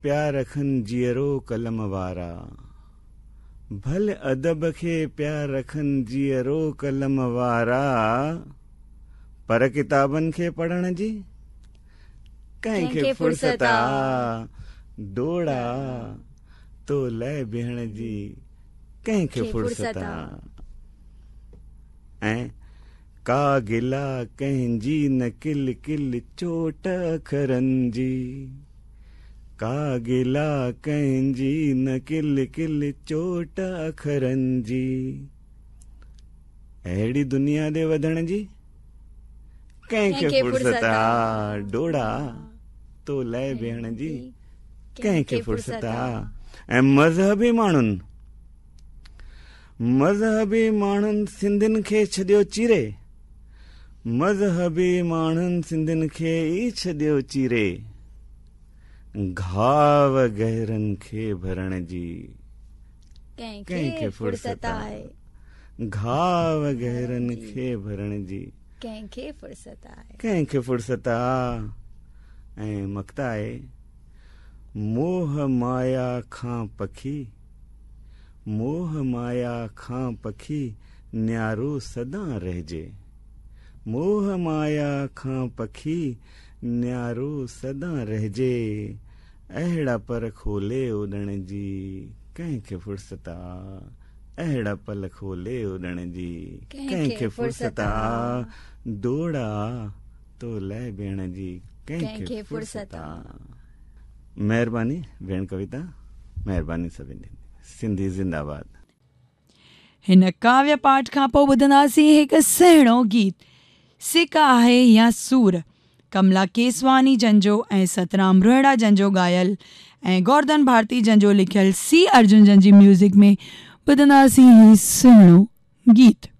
प्यार रखन जियरो कलम वारा, भल अदब खे प्यार रखन जियरो कलम वारा, पर किताबन खे पढ़ण जी कंहिंखे फुर्सत आ, डोड़ा तो लय बिहण जी कंहिंखे फुर्सत आ। ऐं का गिला कंहिंजी न किल किल चोट अखरनि जी, का गिला कंहिंजी न किल किल चोट अखरनि जी। अहिड़ी दुनिया दे वधण जी कंहिंखे फुर्सत आ, डोड़ा तो लय बिहण जी कंहिंखे फुर्सत आ। ऐं मज़हबी माण्हुनि सिंधियुनि खे छॾियो चीरे, मज़हबी माण्हुनि सिंधियुनि खे ई छॾियो चीरे, घाव गहरनि खे भरण जी कंहिंखे फुर्सत आहे, घाव गहरनि खे भरण जी कंहिंखे फुर्सत आहे, कंहिंखे फुर्सत आ। ऐं मक्ता आहे, मोह माया खां पखी, मोह माया खां पखी न्यारो सदा रहिजे, मोह माया खां पखी न्यारो सदा रहिजे, अहिड़ा पर खोले उॾण जी कंहिंखे फुर्सत आ, अहिड़ा पल खोले उॾण जी कंहिंखे फुर्सत आ, डोड़ा तो लय भेण जी कंहिंखे फुर्सत आ। महिरबानी भेण कविता, महिरबानी सभिनी। सिंधी जिंदाबाद। हिन काव्य पाठ खां पोइ ॿुधंदासीं हिकु सुहिणो गीत, सिक आहे या सूर, कमला केसवानी जंजो ऐं सतराम रोहिड़ा जंजो ॻायल ऐं गोवर्धन भारती जंजो लिखियल सी अर्जुन जन जी म्यूज़िक में ॿुधंदासीं ही सुहिणो गीत।